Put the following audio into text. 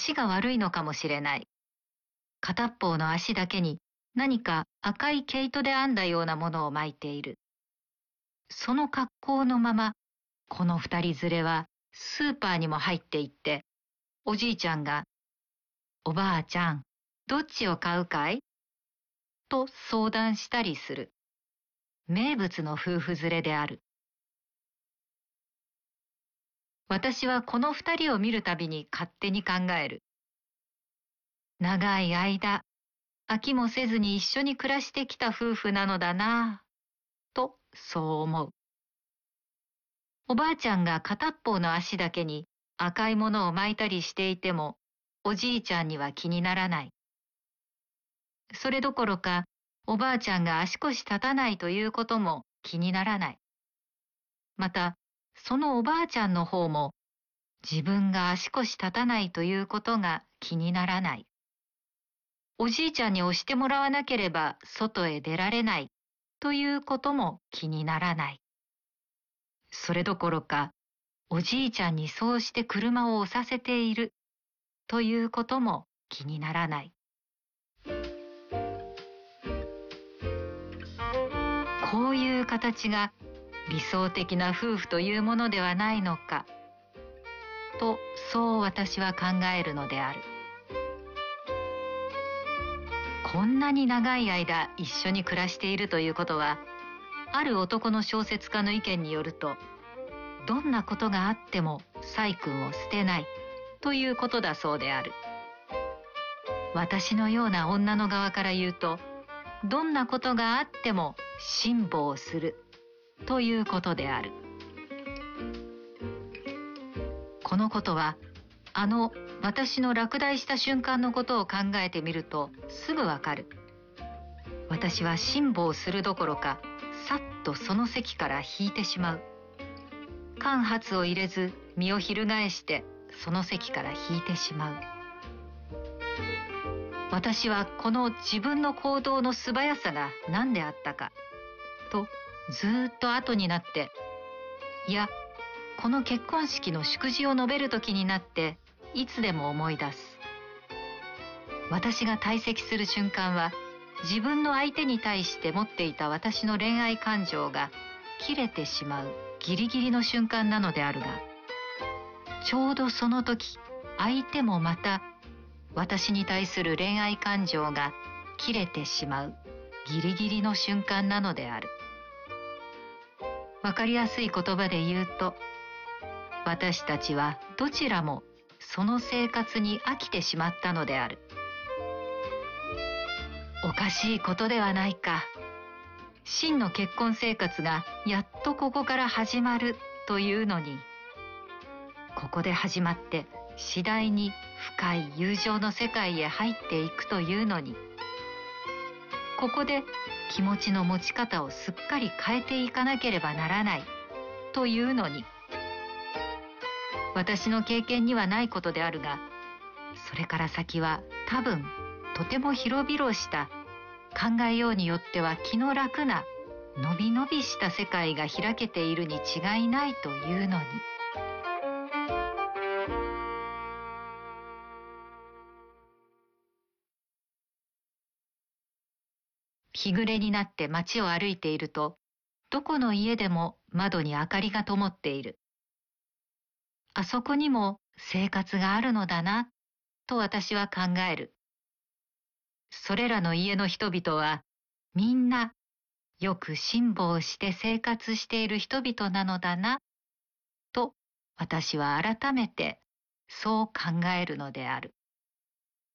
足が悪いのかもしれない。片っ方の足だけに何か赤い毛糸で編んだようなものを巻いている。その格好のまま、この二人連れはスーパーにも入って行って、おじいちゃんが、おばあちゃん、どっちを買うかいと相談したりする。名物の夫婦連れである。私はこの二人を見るたびに勝手に考える。長い間、飽きもせずに一緒に暮らしてきた夫婦なのだなぁ、とそう思う。おばあちゃんが片っ方の足だけに赤いものを巻いたりしていても、おじいちゃんには気にならない。それどころか、おばあちゃんが足腰立たないということも気にならない。また、そのおばあちゃんの方も、自分が足腰立たないということが気にならない。おじいちゃんに押してもらわなければ外へ出られないということも気にならない。それどころか、おじいちゃんにそうして車を押させているということも気にならない。こういう形が理想的な夫婦というものではないのか、とそう私は考えるのである。こんなに長い間一緒に暮らしているということは、ある男の小説家の意見によると、どんなことがあっても細君を捨てないということだそうである。私のような女の側から言うと、どんなことがあっても辛抱するということである。このことは、私の落第した瞬間のことを考えてみるとすぐわかる。私は辛抱するどころか、さっとその席から引いてしまう。間髪を入れず身を翻してその席から引いてしまう。私はこの自分の行動の素早さが何であったかとずーっと後になって、いや、この結婚式の祝辞を述べる時になっていつでも思い出す。私が退席する瞬間は、自分の相手に対して持っていた私の恋愛感情が切れてしまうギリギリの瞬間なのであるが、ちょうどその時、相手もまた私に対する恋愛感情が切れてしまうギリギリの瞬間なのである。わかりやすい言葉で言うと、私たちはどちらもその生活に飽きてしまったのである。おかしいことではないか。真の結婚生活がやっとここから始まるというのに、ここで始まって次第に深い友情の世界へ入っていくというのに、ここで気持ちの持ち方をすっかり変えていかなければならないというのに、私の経験にはないことであるが、それから先は多分とても広々した考えようによっては気の楽なのびのびした世界が開けているに違いないというのに。日暮れになって街を歩いていると、どこの家でも窓に明かりが灯っている。あそこにも生活があるのだな、と私は考える。それらの家の人々は、みんなよく辛抱して生活している人々なのだな、と私は改めてそう考えるのである。